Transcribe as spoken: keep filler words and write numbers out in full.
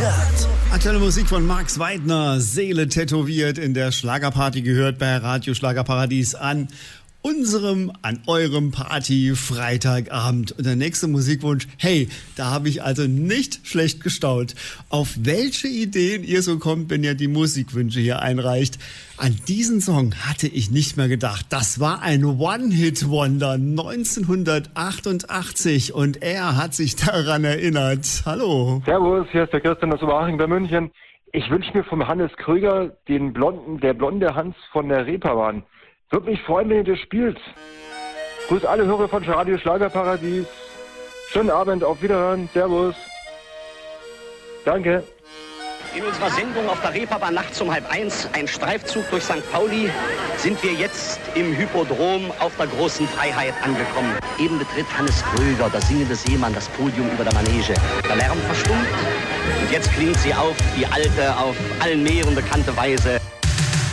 gehört. Aktuelle Musik von Max Weidner, Seele tätowiert, in der Schlagerparty gehört bei Radio Schlagerparadies an unserem, an eurem Party Freitagabend. Und der nächste Musikwunsch, hey, da habe ich also nicht schlecht gestaunt, auf welche Ideen ihr so kommt, wenn ihr die Musikwünsche hier einreicht. An diesen Song hatte ich nicht mehr gedacht. Das war ein One-Hit-Wonder neunzehnhundertachtundachtzig und er hat sich daran erinnert. Hallo. Servus, hier ist der Christian aus Oberhaching bei München. Ich wünsche mir vom Hannes Krüger den blonden, der blonde Hans von der Reeperbahn. Würde mich freuen, wenn ihr das spielt. Grüß alle Hörer von Radio Schlagerparadies. Schönen Abend, auf Wiederhören. Servus. Danke. In unserer Sendung auf der Reeperbahn nachts um halb eins, ein Streifzug durch Sankt Pauli, sind wir jetzt im Hypodrom auf der großen Freiheit angekommen. Eben betritt Hannes Krüger, der singende Seemann, das Podium über der Manege. Der Lärm verstummt und jetzt klingt sie auf, die alte, auf allen Meeren bekannte Weise.